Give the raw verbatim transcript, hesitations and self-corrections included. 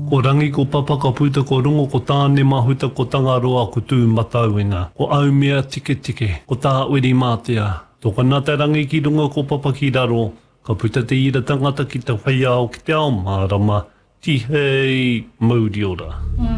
Ko rangi ko papa ka puta ko rongo ko tāne mahuta ko tangaroa ko tū matauenga. Ko au mea tike tike, ko tā uri mātea. Tō ka nata rangi ki runga ko papa ki raro, ka puta te ira tangata ki te whaiao ki te ao mārama, tihei mauri ora. Mm.